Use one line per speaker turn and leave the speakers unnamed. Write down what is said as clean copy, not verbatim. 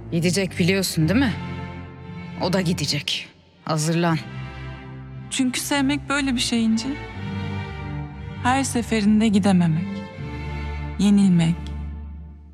Gidecek biliyorsun değil mi? O da gidecek. Hazırlan.
Çünkü sevmek böyle bir şey İnci. Her seferinde gidememek, yenilmek,